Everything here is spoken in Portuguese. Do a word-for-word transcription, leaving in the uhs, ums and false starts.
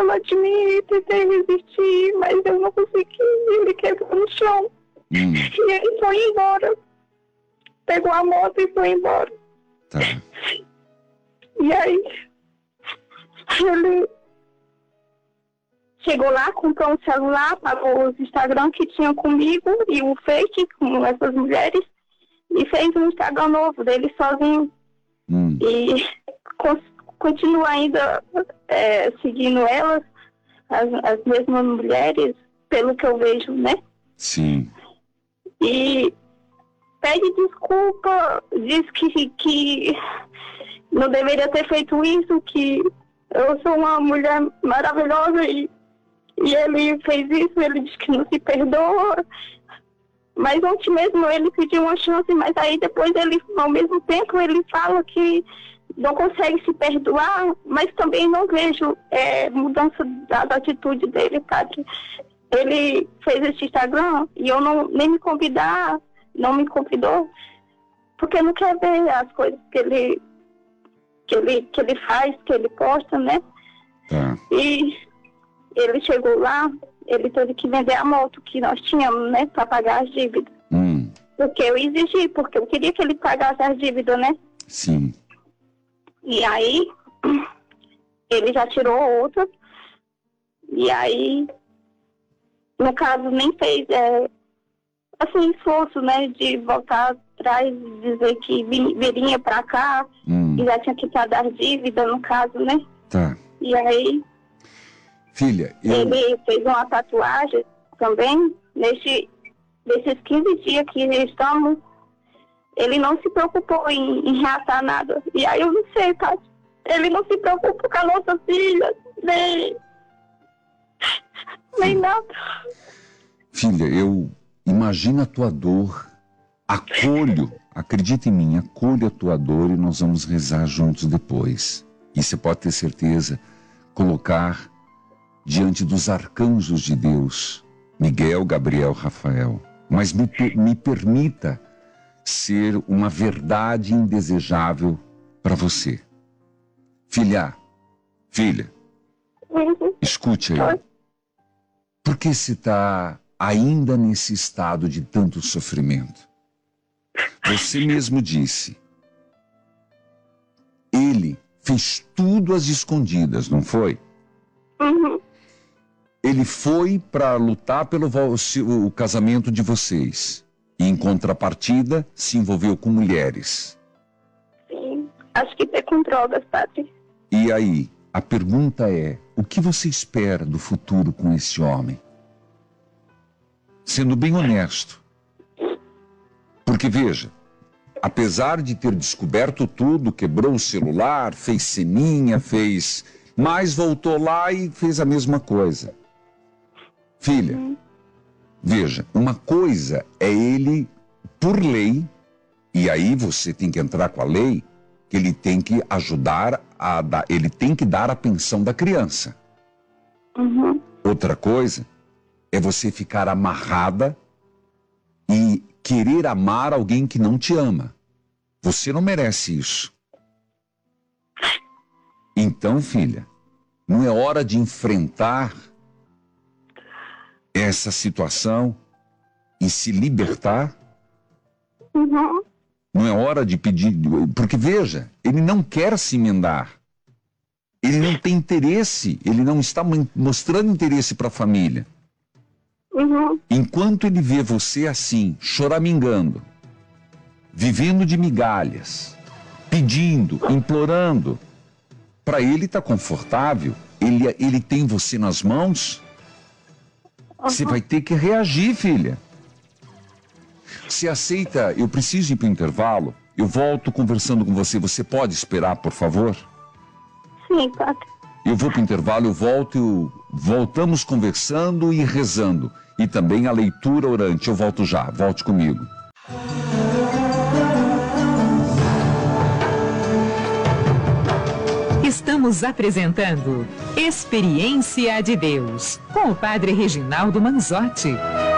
cima de mim, tentei resistir, mas eu não consegui. Ele quebrou no chão. Hum. E ele foi embora. Pegou a moto e foi embora. Tá. E aí, ele chegou lá, comprou um celular, pagou os Instagram que tinham comigo e o Face com essas mulheres e fez um Instagram novo dele sozinho. Hum. E con- continua ainda é, seguindo elas, as, as mesmas mulheres, pelo que eu vejo, né? Sim. E pede desculpa, diz que, que não deveria ter feito isso, que eu sou uma mulher maravilhosa e, e ele fez isso, ele diz que não se perdoa. Mas ontem mesmo ele pediu uma chance, mas aí depois ele, ao mesmo tempo, ele fala que não consegue se perdoar, mas também não vejo é, mudança da, da atitude dele, padre. Ele fez esse Instagram e eu não, nem me convidar, não me convidou, porque não quer ver as coisas que ele, que ele, que ele faz, que ele posta, né? Tá. E ele chegou lá, ele teve que vender a moto que nós tínhamos, né, para pagar as dívidas. Hum. Porque eu exigi, porque eu queria que ele pagasse as dívidas, né? Sim. E aí, ele já tirou outra, e aí, no caso, nem fez, é, assim, esforço, né, de voltar atrás, dizer que viria pra cá, hum. e já tinha quitado as dívidas, no caso, né? Tá. E aí, filha, eu... ele fez uma tatuagem também, nesse, nesses quinze dias que estamos, ele não se preocupou em, em reatar nada. E aí eu não sei, tá? Ele não se preocupa com a nossa filha, nem, nem nada. Filha, eu imagino a tua dor, acolho, acredita em mim, acolho a tua dor e nós vamos rezar juntos depois. E você pode ter certeza, colocar diante dos arcanjos de Deus, Miguel, Gabriel, Rafael. Mas me, me permita ser uma verdade indesejável para você. Filha, filha, Uhum. escute aí. Por que se está ainda nesse estado de tanto sofrimento? Você mesmo disse, ele fez tudo às escondidas, não foi? Uhum. Ele foi para lutar pelo o, o casamento de vocês. E, em contrapartida, se envolveu com mulheres. Sim, acho que foi com drogas, padre. E aí, a pergunta é, o que você espera do futuro com esse homem? Sendo bem honesto. Porque, veja, apesar de ter descoberto tudo, quebrou o celular, fez ceninha, fez... Mas voltou lá e fez a mesma coisa. Filha, uhum. Veja, uma coisa é ele, por lei, e aí você tem que entrar com a lei, que ele tem que ajudar, a dar, ele tem que dar a pensão da criança. Uhum. Outra coisa é você ficar amarrada e querer amar alguém que não te ama. Você não merece isso. Então, filha, não é hora de enfrentar essa situação e se libertar? Uhum. Não é hora de pedir... Porque, veja, ele não quer se emendar. Ele não tem interesse, ele não está mostrando interesse para a família. Uhum. Enquanto ele vê você assim, choramingando, vivendo de migalhas, pedindo, implorando, para ele está confortável, ele, ele tem você nas mãos, uhum. Você vai ter que reagir, filha. Você aceita, eu preciso ir para o intervalo, eu volto conversando com você, você pode esperar, por favor? Sim, pode. Eu vou para o intervalo, eu volto, eu, voltamos conversando e rezando. E também a leitura orante, eu volto já, volte comigo. Estamos apresentando Experiência de Deus, com o Padre Reginaldo Manzotti.